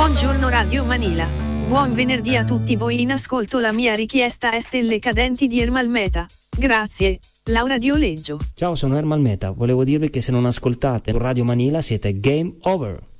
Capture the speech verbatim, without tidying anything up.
Buongiorno Radio Manila. Buon venerdì a tutti voi. In ascolto la mia richiesta è Stelle cadenti di Ermal Meta. Grazie. Laura Dioleggio. Ciao, sono Ermal Meta. Volevo dirvi che se non ascoltate Radio Manila siete game over.